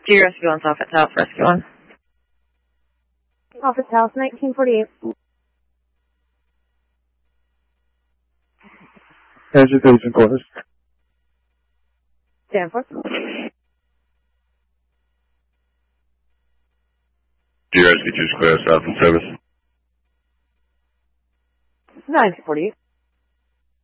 G Rescue 1's Office House, Rescue 1. Office House, 1948. Agitation quarters. Danforth. G Rescue 2 Square, South and Service. 948.